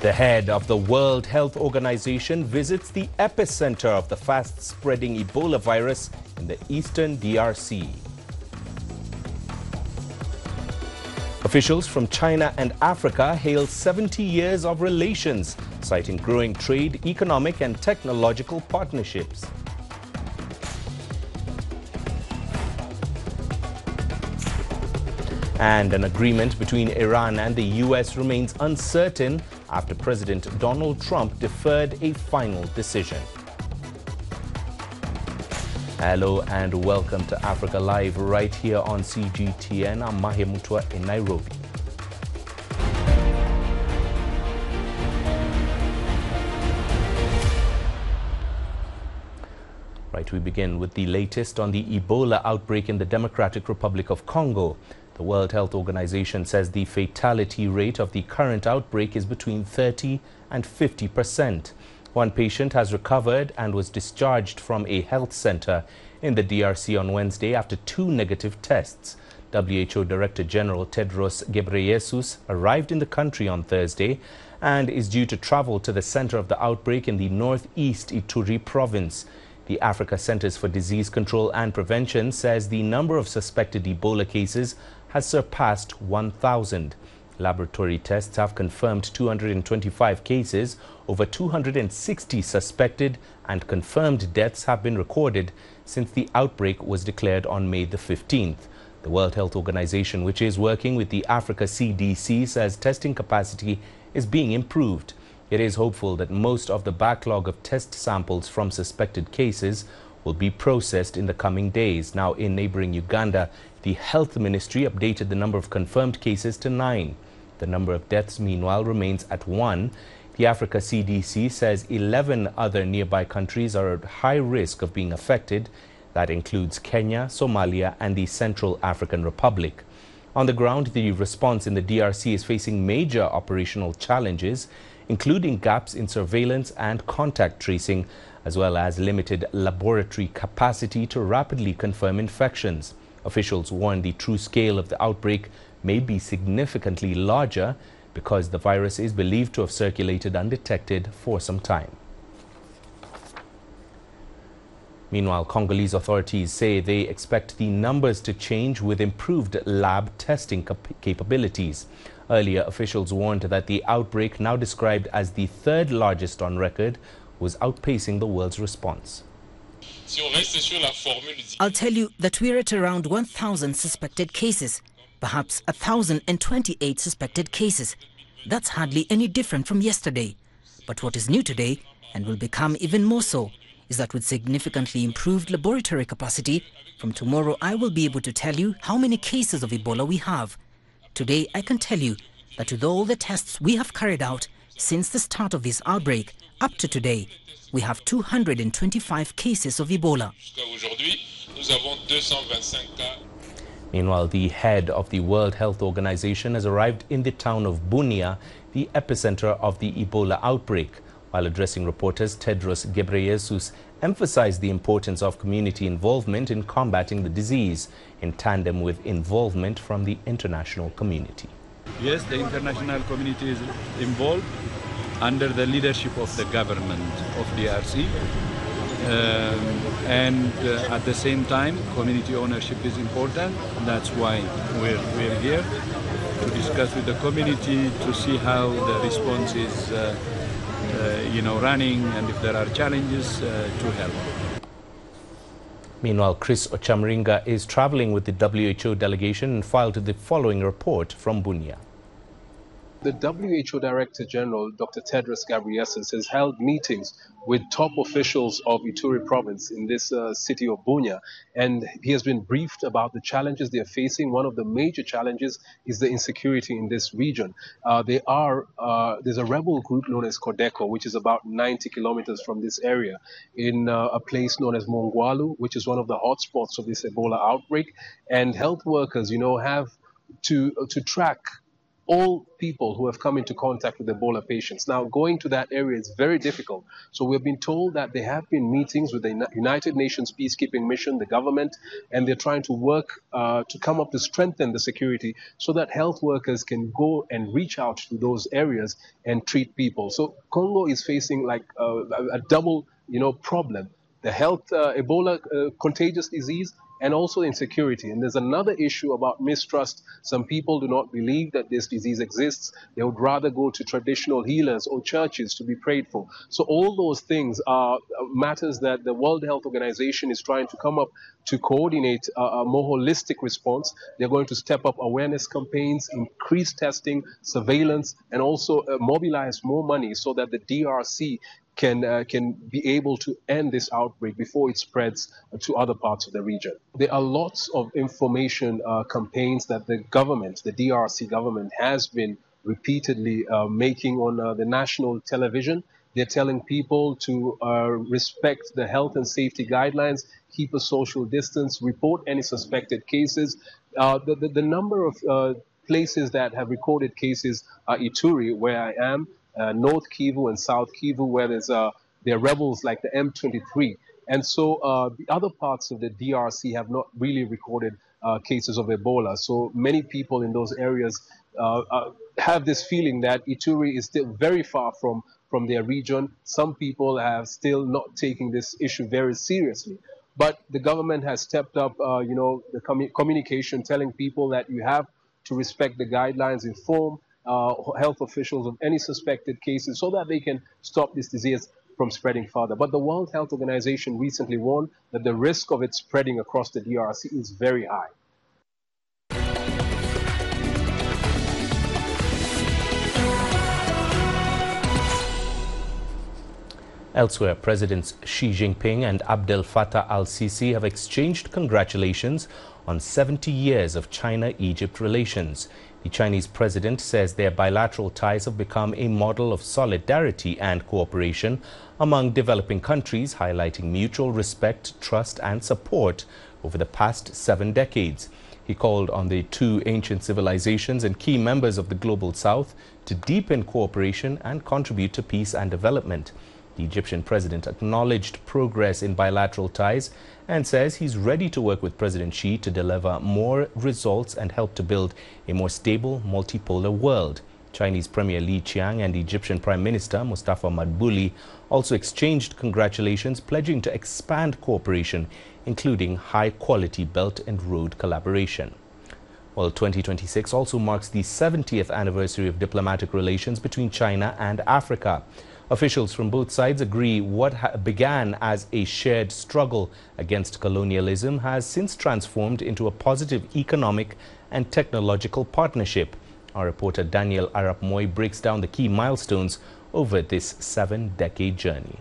The head of the World Health Organization visits the epicenter of the fast-spreading Ebola virus in the eastern DRC. Officials from China and Africa hail 70 years of relations, citing growing trade, economic and technological partnerships. And an agreement between Iran and the U.S. remains uncertain after President Donald Trump deferred a final decision. Hello and welcome to Africa Live right here on CGTN. I'm Mahia Mutua in Nairobi. Right, we begin with the latest on the Ebola outbreak in the Democratic Republic of Congo. The World Health Organization says the fatality rate of the current outbreak is between 30 and 50%. One patient has recovered and was discharged from a health center in the DRC on Wednesday after 2 negative tests. WHO Director General Tedros Ghebreyesus arrived in the country on Thursday and is due to travel to the center of the outbreak in the northeast Ituri province. The Africa Centers for Disease Control and Prevention says the number of suspected Ebola cases has surpassed 1,000. Laboratory tests have confirmed 225 cases, over 260 suspected and confirmed deaths have been recorded since the outbreak was declared on May the 15th. The World Health Organization, which is working with the Africa CDC, says testing capacity is being improved. It is hopeful that most of the backlog of test samples from suspected cases will be processed in the coming days. Now, in neighboring Uganda, the Health Ministry updated the number of confirmed cases to 9. The number of deaths, meanwhile, remains at 1. The Africa CDC says 11 other nearby countries are at high risk of being affected. That includes Kenya, Somalia, and the Central African Republic. On the ground, the response in the DRC is facing major operational challenges, including gaps in surveillance and contact tracing, as well as limited laboratory capacity to rapidly confirm infections. Officials warn the true scale of the outbreak may be significantly larger because the virus is believed to have circulated undetected for some time. Meanwhile, Congolese authorities say they expect the numbers to change with improved lab testing capabilities. Earlier, officials warned that the outbreak, now described as the third largest on record, was outpacing the world's response. I'll tell you that we're at around 1,000 suspected cases, perhaps 1,028 suspected cases. That's hardly any different from yesterday. But what is new today, and will become even more so, is that with significantly improved laboratory capacity, from tomorrow I will be able to tell you how many cases of Ebola we have. Today I can tell you that with all the tests we have carried out since the start of this outbreak up to today, we have 225 cases of Ebola. Meanwhile, the head of the World Health Organization has arrived in the town of Bunia, the epicenter of the Ebola outbreak. While addressing reporters, Tedros Ghebreyesus emphasized the importance of community involvement in combating the disease, in tandem with involvement from the international community. Yes, the international community is involved under the leadership of the government of DRC. At the same time, community ownership is important. That's why we're here to discuss with the community to see how the response is running, and if there are challenges, to help. Meanwhile, Chris Ochamringa is traveling with the WHO delegation and filed the following report from Bunia. The WHO Director General, Dr. Tedros Ghebreyesus, has held meetings with top officials of Ituri province in this city of Bunia, and he has been briefed about the challenges they are facing. One of the major challenges is the insecurity in this region. There's a rebel group known as Codeco, which is about 90 kilometers from this area, in a place known as Mongwalu, which is one of the hotspots of this Ebola outbreak. And health workers, have to track all people who have come into contact with Ebola patients. Now, going to that area is very difficult. So we've been told that there have been meetings with the United Nations peacekeeping mission, the government, and they're trying to work to come up to strengthen the security so that health workers can go and reach out to those areas and treat people. So Congo is facing like a double, problem: the health Ebola contagious disease, and also insecurity. And there's another issue about mistrust. Some people do not believe that this disease exists. They would rather go to traditional healers or churches to be prayed for. So all those things are matters that the World Health Organization is trying to come up to coordinate a more holistic response. They're going to step up awareness campaigns, increase testing, surveillance, and also mobilize more money so that the DRC can be able to end this outbreak before it spreads to other parts of the region. There are lots of information campaigns that the government, the DRC government, has been repeatedly making on the national television. They're telling people to respect the health and safety guidelines, keep a social distance, report any suspected cases. The number of places that have recorded cases are Ituri, where I am, North Kivu and South Kivu, where there are rebels like the M23. And so the other parts of the DRC have not really recorded cases of Ebola. So many people in those areas have this feeling that Ituri is still very far from their region. Some people have still not taken this issue very seriously. But the government has stepped up, the communication, telling people that you have to respect the guidelines, inform health officials of any suspected cases so that they can stop this disease from spreading further. But the World Health Organization recently warned that the risk of it spreading across the DRC is very high. Elsewhere, Presidents Xi Jinping and Abdel Fattah al-Sisi have exchanged congratulations on 70 years of China-Egypt relations. The Chinese president says their bilateral ties have become a model of solidarity and cooperation among developing countries, highlighting mutual respect, trust and support over the past 7 decades. He called on the two ancient civilizations and key members of the Global South to deepen cooperation and contribute to peace and development. The Egyptian president acknowledged progress in bilateral ties and says he's ready to work with President Xi to deliver more results and help to build a more stable, multipolar world. Chinese Premier Li Qiang and Egyptian Prime Minister Mustafa Madbouli also exchanged congratulations, pledging to expand cooperation, including high-quality Belt and Road collaboration. Well, 2026 also marks the 70th anniversary of diplomatic relations between China and Africa. Officials from both sides agree what began as a shared struggle against colonialism has since transformed into a positive economic and technological partnership. Our reporter Daniel Arap Moy breaks down the key milestones over this 7-decade journey.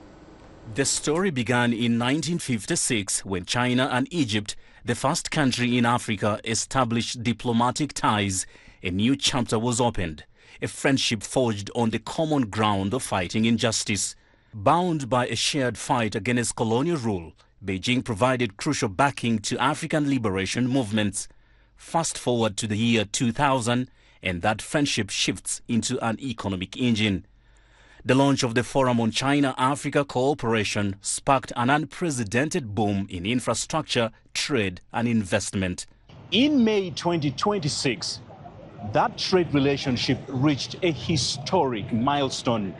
The story began in 1956 when China and Egypt, the first country in Africa, established diplomatic ties. A new chapter was opened. A friendship forged on the common ground of fighting injustice. Bound by a shared fight against colonial rule, Beijing provided crucial backing to African liberation movements. Fast forward to the year 2000, and that friendship shifts into an economic engine. The launch of the Forum on China-Africa Cooperation sparked an unprecedented boom in infrastructure, trade and investment. In May 2026, that trade relationship reached a historic milestone.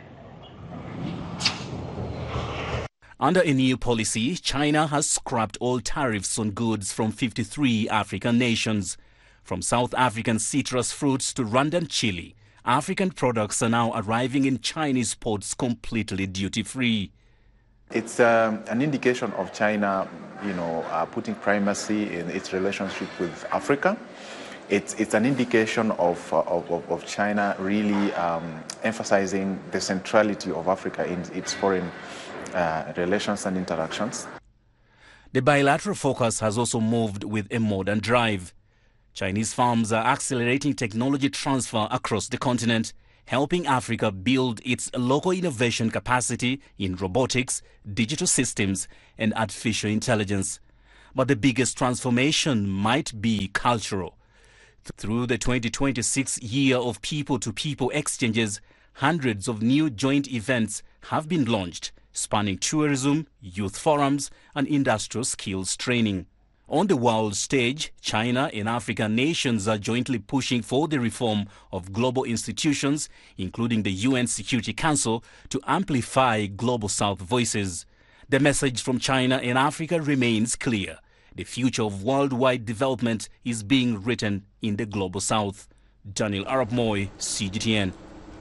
Under a new policy, China has scrapped all tariffs on goods from 53 African nations. From South African citrus fruits to Rwandan chili, African products are now arriving in Chinese ports completely duty-free. It's an indication of China, putting primacy in its relationship with Africa. It's an indication of China really emphasizing the centrality of Africa in its foreign relations and interactions. The bilateral focus has also moved with a modern drive. Chinese firms are accelerating technology transfer across the continent, helping Africa build its local innovation capacity in robotics, digital systems, and artificial intelligence. But the biggest transformation might be cultural. Through the 2026 year of people-to-people exchanges, hundreds of new joint events have been launched, spanning tourism, youth forums, and industrial skills training. On the world stage, China and African nations are jointly pushing for the reform of global institutions, including the UN Security Council, to amplify Global South voices. The message from China and Africa remains clear. The future of worldwide development is being written in the Global South. Daniel Arap Moy, CGTN.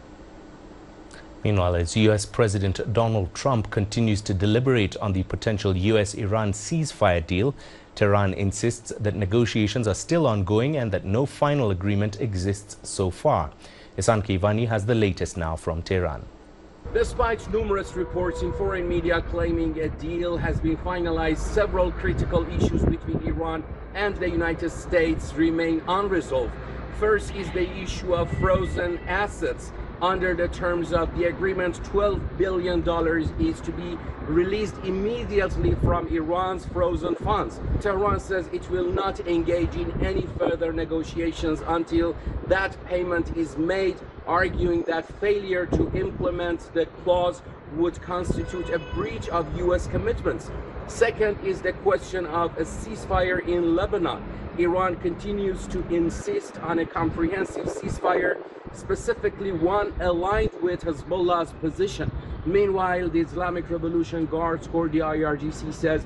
Meanwhile, as U.S. President Donald Trump continues to deliberate on the potential U.S.-Iran ceasefire deal, Tehran insists that negotiations are still ongoing and that no final agreement exists so far. Ihsan Keivani has the latest now from Tehran. Despite numerous reports in foreign media claiming a deal has been finalized, several critical issues between Iran and the United States remain unresolved. First is the issue of frozen assets. Under the terms of the agreement, $12 billion is to be released immediately from Iran's frozen funds. Tehran says it will not engage in any further negotiations until that payment is made, arguing that failure to implement the clause would constitute a breach of U.S. commitments. Second is the question of a ceasefire in Lebanon. Iran continues to insist on a comprehensive ceasefire, specifically one aligned with Hezbollah's position. Meanwhile, the Islamic Revolution Guards Corps, the IRGC, says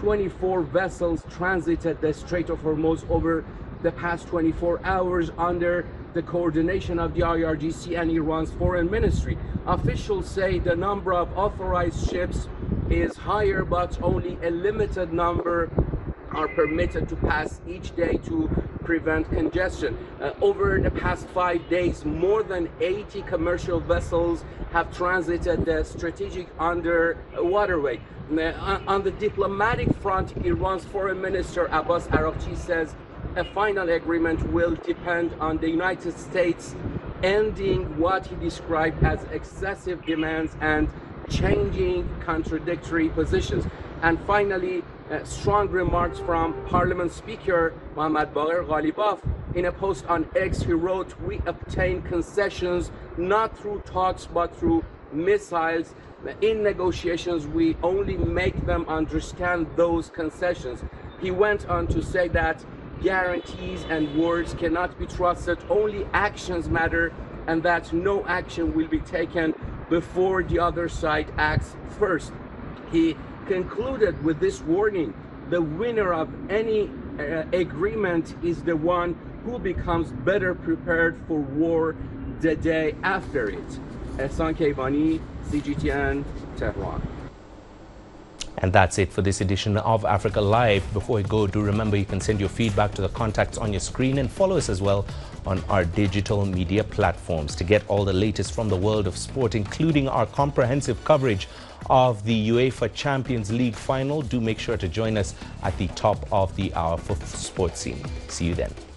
24 vessels transited the Strait of Hormuz over the past 24 hours under the coordination of the IRGC and Iran's foreign ministry. Officials say the number of authorized ships is higher, but only a limited number are permitted to pass each day to prevent congestion. Over the past 5 days, more than 80 commercial vessels have transited the strategic underwaterway. On the diplomatic front, Iran's foreign minister Abbas Araghchi says a final agreement will depend on the United States ending what he described as excessive demands and changing contradictory positions. And finally, strong remarks from Parliament Speaker Mohammad Baqir Ghalibaf. In a post on X, he wrote, "We obtain concessions not through talks but through missiles. In negotiations, we only make them understand those concessions." He went on to say that guarantees and words cannot be trusted, only actions matter, and that no action will be taken before the other side acts first. He concluded with this warning: the winner of any agreement is the one who becomes better prepared for war the day after it. Ihsan Keivani, CGTN, Tehran. And that's it for this edition of Africa Live. Before we go, do remember you can send your feedback to the contacts on your screen and follow us as well on our digital media platforms to get all the latest from the world of sport, including our comprehensive coverage of the UEFA Champions League final. Do make sure to join us at the top of the hour for Sports Scene. See you then.